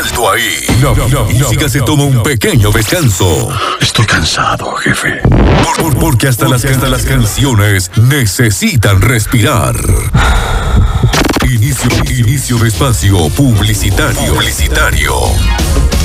alto ahí. La música se toma un pequeño descanso. Estoy cansado, jefe. Porque hasta las canciones necesitan respirar. Inicio de espacio publicitario.